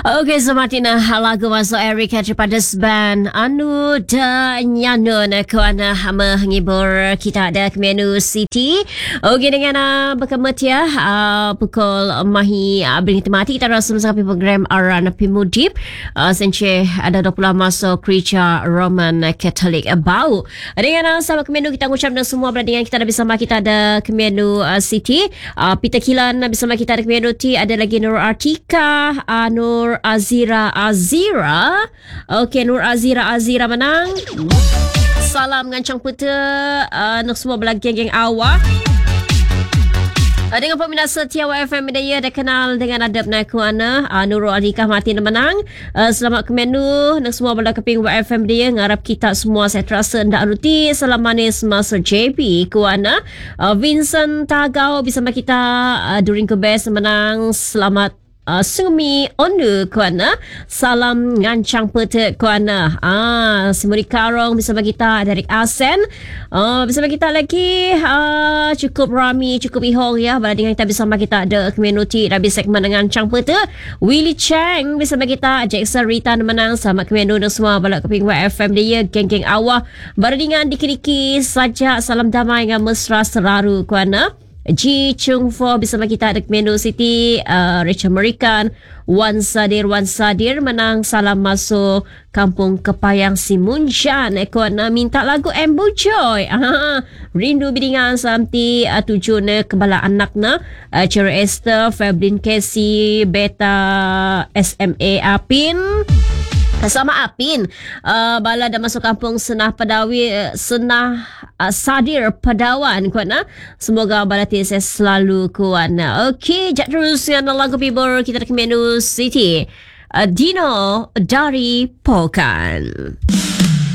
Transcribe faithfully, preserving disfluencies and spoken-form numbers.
Okey, sematina lagu masuk Eric daripada band Anu dan Nyanun kerana menghibur kita ada ke menu City. Okey, dengan uh, berkemat ya uh, pukul mahi uh, berhenti mati kita rasa sampai program Aran Pimudip uh, senche ada dua puluh masuk Gereja Roman Katolik Bau. Dengan uh, sama ke menu kita ngucap dan semua dengan kita ada bersama kita ada ke menu uh, City. Uh, Peter Kilan bersama kita ada ke menu T, ada lagi Nur Artika, uh, Nur Azira Azira. Okey, Nur Azira Azira menang. Salam ngancang peta uh, nak semua belagi geng awak. Uh, dengan peminat setia Y F M Media dah kenal dengan adab naik kuana uh, Nurul Adhika Martin menang. Uh, selamat ke menu nak semua belak keping Y F M Media ngarap kita semua saya terasa ndak ruti. Salam manis Master J P kuana. Uh, Vincent Tagau bersama kita uh, during ke best menang. Selamat Uh, Sumi Ondu kuana. Salam ngancang peta kuana. Ah, Semuri Karong bersama kita. Derek Asen uh, bersama kita lagi. uh, Cukup rami, cukup ihong ya. Pada dengan kita bersama kita ada community Rabi segmen dengan ngancang peta. Willie Chang bersama kita. Jackson Rita menang. Selamat kemenu dan semua balak keping Y F M dia. Geng-geng awah pada dengan dikiriki saja. Salam damai dengan mesra seraru kuana. Ji Chung Fo bersama kita ada menu City. uh, Rachel Merikan, Wan Sadir Wan Sadir menang. Salam masuk Kampung Kepayang Simunjan Ekona minta lagu Ambu Joy. Aha, rindu bidingan salam ti uh, tujuh ne kebala anak na uh, Cherry Esther, Fablin Casey, Beta S M A Apin. Sama Apin uh, bala dah masuk kampung Senah Padawi uh, Senah uh, Sadir Padawan kuana. Semoga bala saya selalu kuana. Okey, jap terus dengan lagu pibur kita ke menu City. uh, Dino dari Pokan.